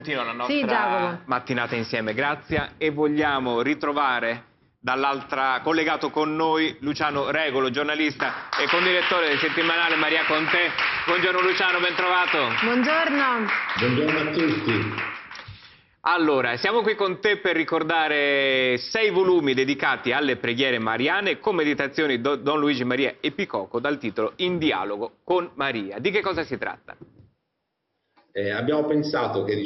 La nostra Sì, Giacomo. mattinata insieme, grazie, e vogliamo ritrovare collegato con noi Luciano Regolo, giornalista e condirettore del settimanale Maria con te. Buongiorno Luciano, ben trovato. Buongiorno. Buongiorno a tutti. Allora, siamo qui con te per ricordare 6 volumi dedicati alle preghiere mariane con meditazioni Don Luigi Maria Epicoco dal titolo In dialogo con Maria. Di che cosa si tratta? Abbiamo pensato che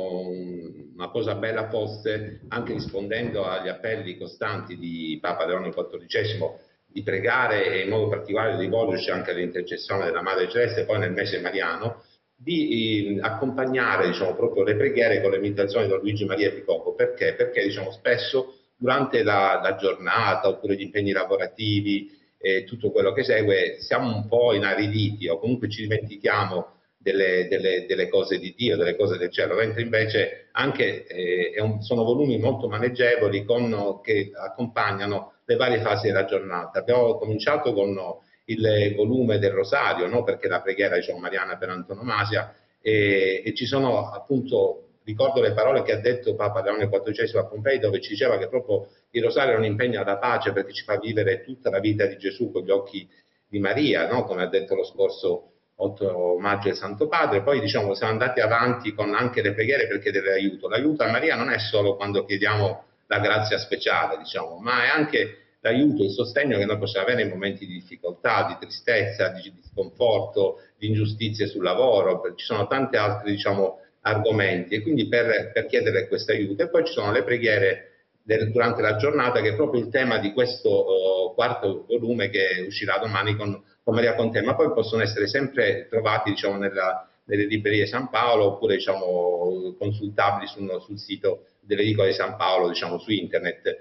una cosa bella fosse, anche rispondendo agli appelli costanti di Papa Leone XIV, di pregare e in modo particolare di rivolgerci anche all'intercessione della Madre Celeste, poi nel mese mariano, di accompagnare proprio le preghiere con le meditazioni di Don Luigi Maria Epicoco. Perché? Perché spesso durante la giornata, oppure gli impegni lavorativi e tutto quello che segue, siamo un po' inariditi o comunque ci dimentichiamo delle cose di Dio, delle cose del cielo, mentre invece anche sono volumi molto maneggevoli che accompagnano le varie fasi della giornata. Abbiamo cominciato con il volume del Rosario, no? Perché la preghiera mariana per antonomasia, e ci sono appunto, ricordo le parole che ha detto Papa Leone XIV a Pompei, dove ci diceva che proprio il Rosario è un impegno alla pace, perché ci fa vivere tutta la vita di Gesù con gli occhi di Maria, no? Come ha detto lo scorso 8 maggio il Santo Padre. Poi siamo andati avanti con anche le preghiere per chiedere aiuto. L'aiuto a Maria non è solo quando chiediamo la grazia speciale, ma è anche l'aiuto, il sostegno che noi possiamo avere in momenti di difficoltà, di tristezza, di sconforto, di ingiustizie sul lavoro. Ci sono tanti altri argomenti, e quindi per chiedere questo aiuto. E poi ci sono le preghiere durante la giornata, che è proprio il tema di questo quarto volume che uscirà domani con Maria con te, ma poi possono essere sempre trovati nelle librerie San Paolo, oppure consultabili sul sito dell'Edicola di San Paolo, su internet,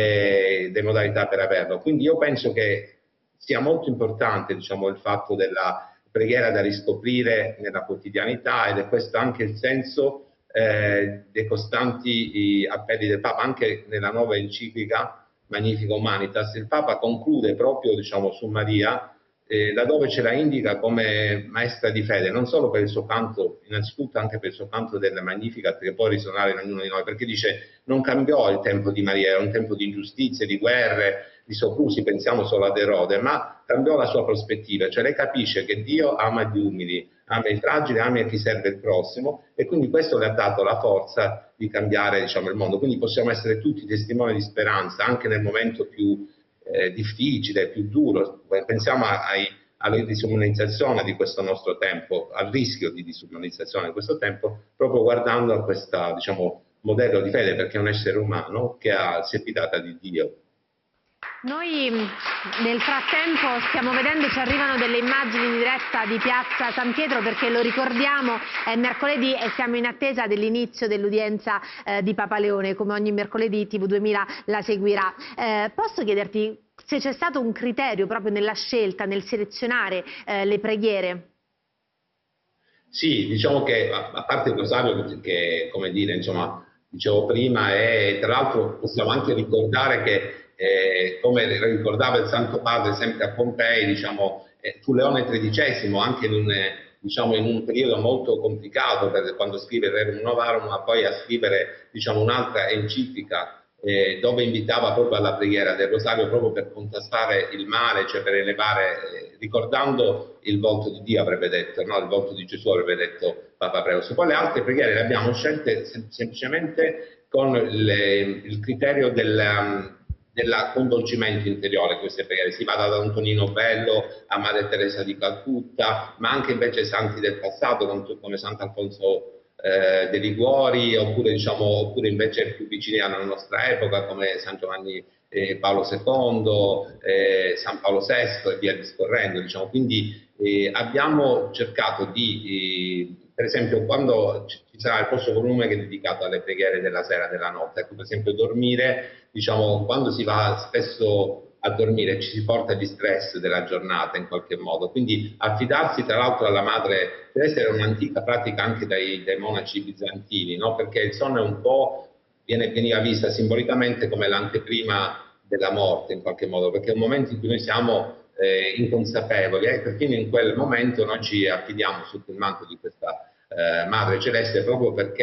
le modalità per averlo. Quindi io penso che sia molto importante il fatto della preghiera da riscoprire nella quotidianità, ed è questo anche il senso dei costanti appelli del Papa. Anche nella nuova enciclica Magnifica Humanitas il Papa conclude proprio su Maria, laddove ce la indica come maestra di fede, non solo per il suo canto, innanzitutto anche per il suo canto del Magnificat, che può risuonare in ognuno di noi, perché dice: non cambiò il tempo di Maria, era un tempo di ingiustizie, di guerre, di soprusi, pensiamo solo ad Erode, ma cambiò la sua prospettiva, cioè lei capisce che Dio ama gli umili, ama i fragili, ama chi serve il prossimo, e quindi questo le ha dato la forza di cambiare il mondo. Quindi possiamo essere tutti testimoni di speranza anche nel momento più difficile, più duro. Pensiamo alla disumanizzazione di questo nostro tempo, al rischio di disumanizzazione di questo tempo, proprio guardando a questo modello di fede, perché è un essere umano che si è fidata di Dio. Noi nel frattempo stiamo vedendo, ci arrivano delle immagini in diretta di Piazza San Pietro, perché lo ricordiamo, è mercoledì e siamo in attesa dell'inizio dell'udienza di Papa Leone. Come ogni mercoledì TV2000 la seguirà. Posso chiederti se c'è stato un criterio proprio nella scelta, nel selezionare le preghiere? Sì, diciamo che a parte il rosario, che come dire, dicevo prima, e tra l'altro possiamo anche ricordare che come ricordava il Santo Padre sempre a Pompei, fu Leone XIII, anche in un periodo molto complicato, quando scrive Rerum Novarum, ma poi a scrivere un'altra enciclica dove invitava proprio alla preghiera del rosario, proprio per contrastare il male, cioè per elevare, ricordando il volto di Dio, avrebbe detto, no? Il volto di Gesù, avrebbe detto Papa Preus. Poi le altre preghiere le abbiamo scelte semplicemente con il criterio del coinvolgimento interiore. Queste preghiere si va da Antonino Bello a Madre Teresa di Calcutta, ma anche invece santi del passato come Sant'Alfonso De Liguori, oppure invece più vicini alla nostra epoca, come San Giovanni Paolo II, San Paolo VI, e via discorrendo. Quindi abbiamo cercato per esempio, quando ci sarà il prossimo volume che è dedicato alle preghiere della sera e della notte, ecco, per esempio dormire, quando si va spesso a dormire ci si porta gli stress della giornata in qualche modo, quindi affidarsi tra l'altro alla Madre Teresa era un'antica pratica anche dai monaci bizantini, no? Perché il sonno è un po', veniva vista simbolicamente come l'anteprima della morte in qualche modo, perché è un momento in cui noi siamo inconsapevoli, e perfino in quel momento noi ci affidiamo sotto il manto di questa Madre Celeste, proprio perché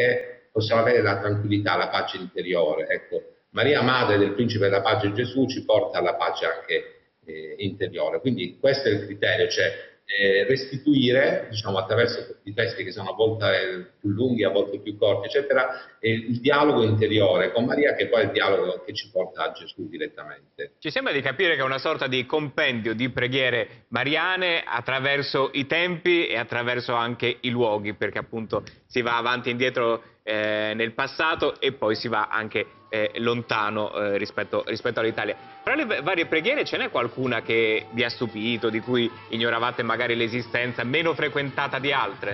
possiamo avere la tranquillità, la pace interiore. Ecco, Maria Madre del Principe della Pace Gesù ci porta alla pace anche interiore. Quindi questo è il criterio, cioè restituire, diciamo, attraverso questi testi che sono a volte più lunghi, a volte più corti, eccetera, il dialogo interiore con Maria, che poi è il dialogo che ci porta a Gesù direttamente. Ci sembra di capire che è una sorta di compendio di preghiere mariane attraverso i tempi e attraverso anche i luoghi, perché appunto si va avanti e indietro nel passato e poi si va anche lontano rispetto all'Italia. Tra le varie preghiere ce n'è qualcuna che vi ha stupito, di cui ignoravate magari l'esistenza, meno frequentata di altre?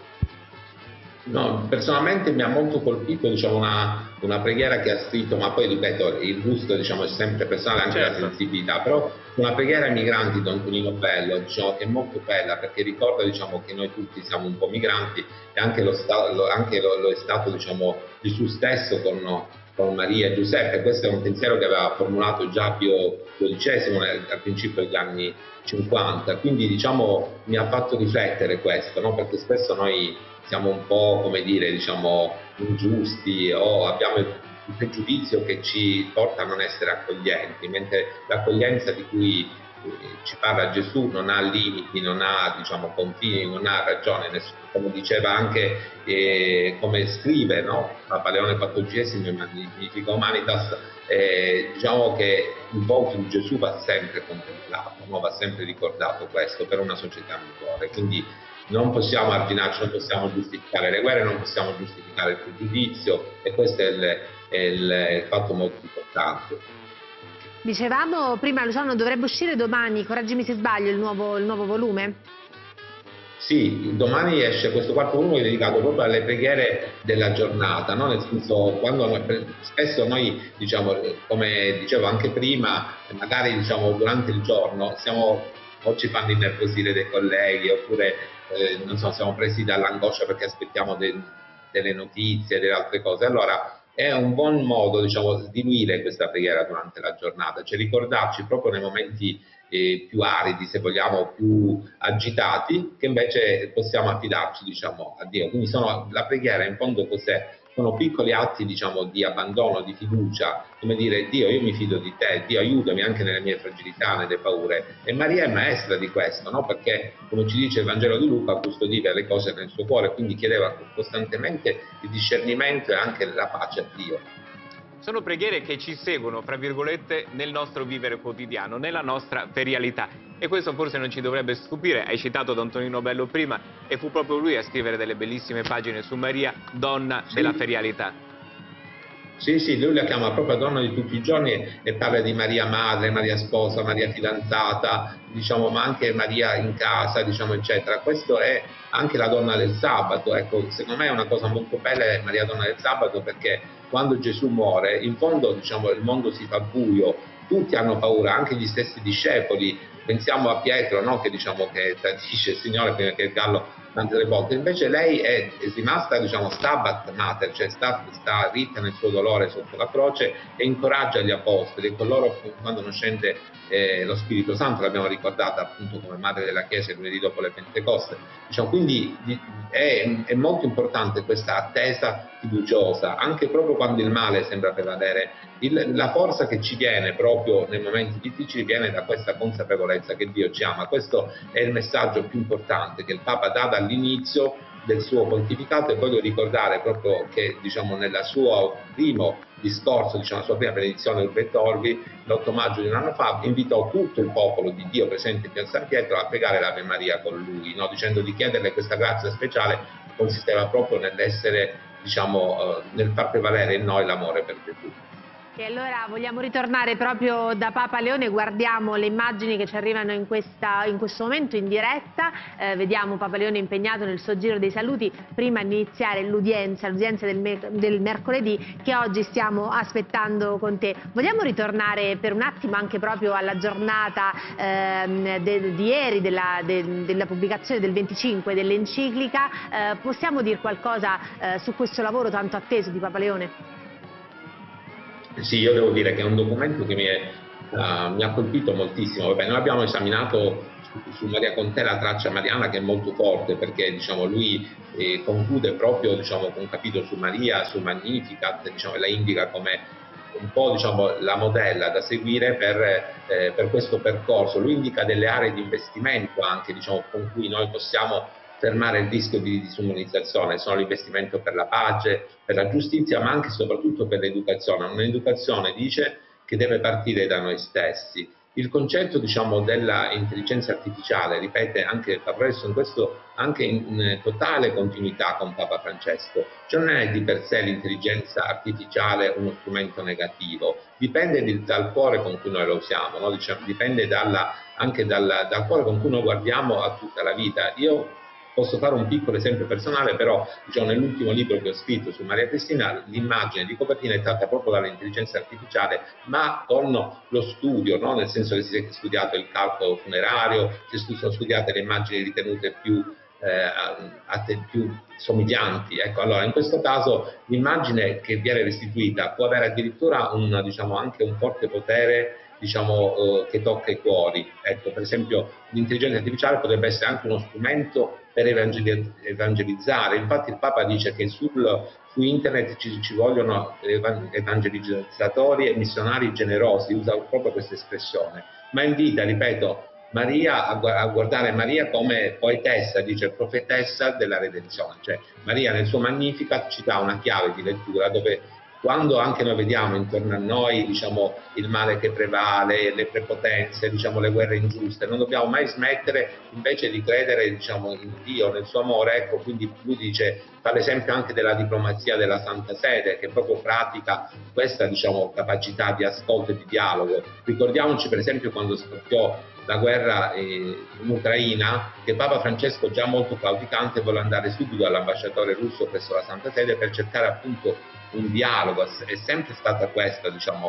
No, personalmente mi ha molto colpito, diciamo, una preghiera che ha scritto, ma poi ripeto, il gusto, diciamo, è sempre personale, anche certo, la sensibilità, però una preghiera ai migranti di Don Tonino Bello, diciamo, che è molto bella perché ricorda, diciamo, che noi tutti siamo un po' migranti e anche lo è stato, diciamo, Gesù stesso con Maria e Giuseppe. Questo è un pensiero che aveva formulato già Pio XII al principio degli anni 50, quindi, diciamo, mi ha fatto riflettere questo, no? Perché spesso noi siamo un po', come dire, diciamo, ingiusti o abbiamo il pregiudizio che ci porta a non essere accoglienti, mentre l'accoglienza di cui ci parla Gesù non ha limiti, non ha, diciamo, confini, non ha ragione, come diceva anche, come scrive, no? Papa Leone XIV in Magnifica Humanitas, diciamo che il volto di Gesù va sempre contemplato, no? Va sempre ricordato questo per una società migliore, quindi non possiamo arginarci, non possiamo giustificare le guerre, non possiamo giustificare il pregiudizio, e questo è il fatto molto importante. Dicevamo prima, Luciano, dovrebbe uscire domani, correggimi se sbaglio, il nuovo volume? Sì, domani esce questo quarto volume dedicato proprio alle preghiere della giornata, no? Nel senso, spesso noi, diciamo, come dicevo anche prima, magari, diciamo, durante il giorno o ci fanno innervosire dei colleghi, oppure non so, siamo presi dall'angoscia perché aspettiamo delle notizie, delle altre cose. Allora è un buon modo, diciamo, di diluire questa preghiera durante la giornata, cioè ricordarci proprio nei momenti più aridi, se vogliamo, più agitati, che invece possiamo affidarci, diciamo, a Dio. Quindi la preghiera in fondo cos'è? Sono piccoli atti, diciamo, di abbandono, di fiducia, come dire: Dio, io mi fido di te, Dio, aiutami anche nelle mie fragilità, nelle paure. E Maria è maestra di questo, no? Perché, come ci dice il Vangelo di Luca, custodiva le cose nel suo cuore, quindi chiedeva costantemente il discernimento e anche la pace a Dio. Sono preghiere che ci seguono, fra virgolette, nel nostro vivere quotidiano, nella nostra ferialità. E questo forse non ci dovrebbe stupire. Hai citato Don Tonino Bello prima, e fu proprio lui a scrivere delle bellissime pagine su Maria, donna della ferialità. Sì, lui la chiama proprio donna di tutti i giorni e parla di Maria madre, Maria sposa, Maria fidanzata, diciamo, ma anche Maria in casa, diciamo, eccetera. Questo è anche la donna del sabato. Ecco, secondo me è una cosa molto bella è Maria donna del sabato, perché quando Gesù muore, in fondo, diciamo, il mondo si fa buio, tutti hanno paura, anche gli stessi discepoli. Pensiamo a Pietro, no? Che, diciamo, che tradisce il Signore prima che il gallo tante le volte. Invece lei è rimasta, diciamo, stabat mater, cioè sta ritta nel suo dolore sotto la croce, e incoraggia gli apostoli, e con loro, quando non scende lo Spirito Santo, l'abbiamo ricordata appunto come madre della Chiesa il lunedì dopo le Pentecoste. Diciamo, quindi è molto importante questa attesa fiduciosa, anche proprio quando il male sembra prevalere. La forza che ci viene proprio nei momenti difficili viene da questa consapevolezza che Dio ci ama. Questo è il messaggio più importante che il Papa dà dall'inizio del suo pontificato, e voglio ricordare proprio che, diciamo, nel suo primo discorso, diciamo, la sua prima benedizione del Vettorvi, l'8 maggio di un anno fa, invitò tutto il popolo di Dio presente in Piazza San Pietro a pregare l'Ave Maria con lui, no? Dicendo di chiederle questa grazia speciale, che consisteva proprio nell'essere, diciamo, nel far prevalere in noi l'amore per Gesù. E allora vogliamo ritornare proprio da Papa Leone, guardiamo le immagini che ci arrivano in questo momento in diretta, vediamo Papa Leone impegnato nel suo giro dei saluti prima di iniziare l'udienza del mercoledì che oggi stiamo aspettando con te. Vogliamo ritornare per un attimo anche proprio alla giornata di ieri, della pubblicazione del 25 dell'enciclica, possiamo dire qualcosa su questo lavoro tanto atteso di Papa Leone? Sì, io devo dire che è un documento che mi ha colpito moltissimo. Vabbè, noi abbiamo esaminato su Maria Conté la traccia mariana, che è molto forte, perché diciamo, lui conclude proprio diciamo, con un capitolo su Maria, su Magnificat, diciamo, la indica come un po' diciamo, la modella da seguire per questo percorso. Lui indica delle aree di investimento anche diciamo, con cui noi possiamo fermare il rischio di disumanizzazione, sono l'investimento per la pace, per la giustizia, ma anche e soprattutto per l'educazione. Un'educazione, dice, che deve partire da noi stessi. Il concetto diciamo, della intelligenza artificiale, ripete anche Papa in questo anche in totale continuità con Papa Francesco, cioè non è di per sé l'intelligenza artificiale uno strumento negativo, dipende dal cuore con cui noi lo usiamo, no? Diciamo, dipende anche dal cuore con cui noi guardiamo a tutta la vita. Io posso fare un piccolo esempio personale, però diciamo, nell'ultimo libro che ho scritto su Maria Cristina, l'immagine di copertina è tratta proprio dall'intelligenza artificiale, ma con lo studio, no? Nel senso che si è studiato il calcolo funerario, si sono studiate le immagini ritenute più somiglianti. Ecco, allora in questo caso l'immagine che viene restituita può avere addirittura diciamo, anche un forte potere diciamo, che tocca i cuori. Ecco, per esempio l'intelligenza artificiale potrebbe essere anche uno strumento per evangelizzare. Infatti il Papa dice che su internet ci vogliono evangelizzatori e missionari generosi, usa proprio questa espressione, ma invita, ripeto, Maria a guardare Maria come poetessa, dice profetessa della redenzione, cioè Maria nel suo Magnificat ci dà una chiave di lettura dove quando anche noi vediamo intorno a noi diciamo, il male che prevale, le prepotenze, diciamo, le guerre ingiuste, non dobbiamo mai smettere invece di credere diciamo, in Dio, nel suo amore. Ecco, quindi lui dice, fa l'esempio anche della diplomazia della Santa Sede, che proprio pratica questa diciamo, capacità di ascolto e di dialogo. Ricordiamoci per esempio quando scoppiò la guerra in Ucraina, che Papa Francesco, già molto claudicante, volle andare subito all'ambasciatore russo presso la Santa Sede per cercare appunto un dialogo. È sempre stata questa diciamo,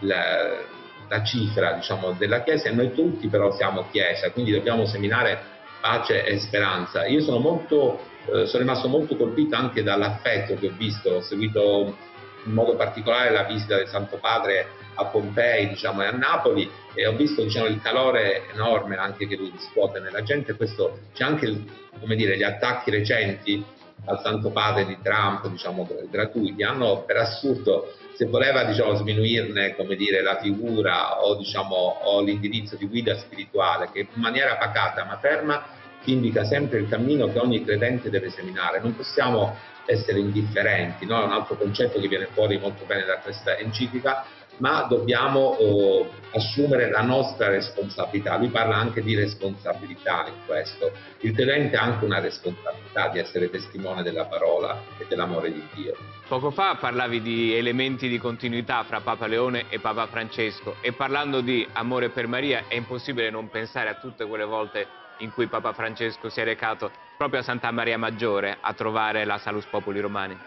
la cifra diciamo, della Chiesa, e noi tutti però siamo Chiesa, quindi dobbiamo seminare pace e speranza. Io sono rimasto molto colpito anche dall'affetto che ho visto, ho seguito in modo particolare la visita del Santo Padre a Pompei diciamo, e a Napoli, e ho visto diciamo, il calore enorme anche che lui riscuote nella gente. Questo c'è anche come dire, gli attacchi recenti al Santo Padre di Trump, diciamo, gratuiti, hanno per assurdo, se voleva diciamo, sminuirne come dire, la figura o, diciamo, o l'indirizzo di guida spirituale, che in maniera pacata ma ferma indica sempre il cammino che ogni credente deve seminare. Non possiamo essere indifferenti, no? È un altro concetto che viene fuori molto bene da questa enciclica, ma dobbiamo assumere la nostra responsabilità. Lui parla anche di responsabilità in questo. Il credente ha anche una responsabilità di essere testimone della parola e dell'amore di Dio. Poco fa parlavi di elementi di continuità fra Papa Leone e Papa Francesco, e parlando di amore per Maria è impossibile non pensare a tutte quelle volte in cui Papa Francesco si è recato proprio a Santa Maria Maggiore a trovare la Salus Populi Romani.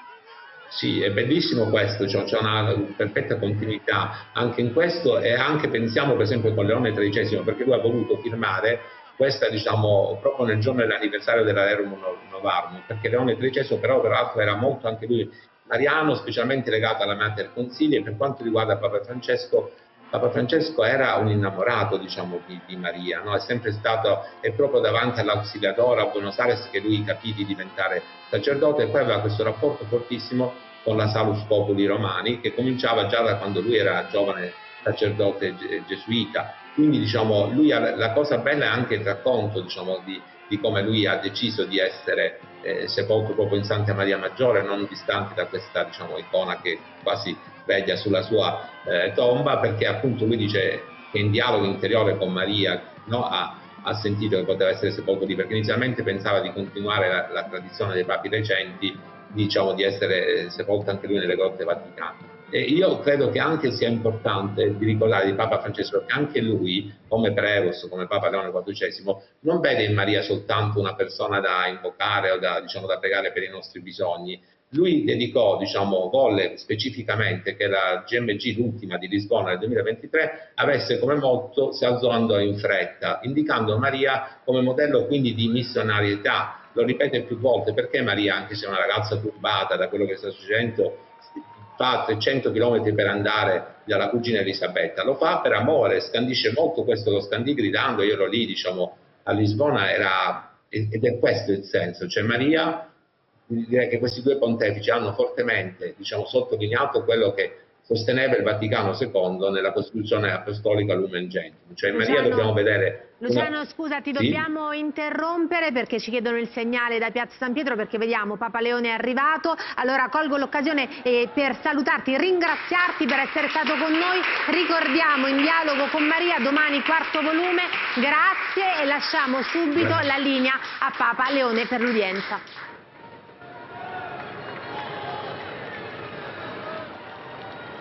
Sì, è bellissimo questo, cioè, c'è una perfetta continuità anche in questo, e anche pensiamo per esempio con Leone XIII, perché lui ha voluto firmare questa diciamo proprio nel giorno dell'anniversario della Rerum Novarum, perché Leone XIII però peraltro era molto anche lui mariano, specialmente legato alla Mater Consigli, e per quanto riguarda Papa Francesco era un innamorato diciamo, di Maria, no? È sempre stato, è proprio davanti all'Auxiliadora a Buenos Aires che lui capì di diventare sacerdote, e poi aveva questo rapporto fortissimo con la Salus Populi Romani, che cominciava già da quando lui era giovane sacerdote gesuita. Quindi diciamo, lui la cosa bella è anche il racconto diciamo, di come lui ha deciso di essere sepolto proprio in Santa Maria Maggiore, non distante da questa diciamo, icona che quasi veglia sulla sua tomba, perché appunto lui dice che in dialogo interiore con Maria, no, ha sentito che poteva essere sepolto lì, perché inizialmente pensava di continuare la tradizione dei papi recenti, diciamo, di essere sepolto anche lui nelle grotte vaticane. E io credo che anche sia importante di ricordare di Papa Francesco che anche lui, come Prevost, come Papa Leone XIV, non vede in Maria soltanto una persona da invocare o da pregare per i nostri bisogni. Lui dedicò, volle specificamente che la GMG, l'ultima di Lisbona nel 2023, avesse come motto "Se andò in fretta", indicando Maria come modello quindi di missionarietà. Lo ripete più volte, perché Maria, anche se è una ragazza turbata da quello che sta succedendo, fa 300 km per andare dalla cugina Elisabetta, lo fa per amore, scandisce molto questo, lo scandì gridando. Io ero lì, diciamo, a Lisbona, ed è questo il senso, cioè Maria, direi che questi due pontefici hanno fortemente, diciamo, sottolineato quello che sosteneva il Vaticano II nella Costituzione Apostolica Lumen Gentium, cioè in Maria dobbiamo vedere... Luciano, scusa, ti dobbiamo interrompere perché ci chiedono il segnale da Piazza San Pietro, perché vediamo Papa Leone è arrivato. Allora colgo l'occasione per salutarti, ringraziarti per essere stato con noi. Ricordiamo In dialogo con Maria, domani 4º volume. Grazie, e lasciamo subito la linea a Papa Leone per l'udienza.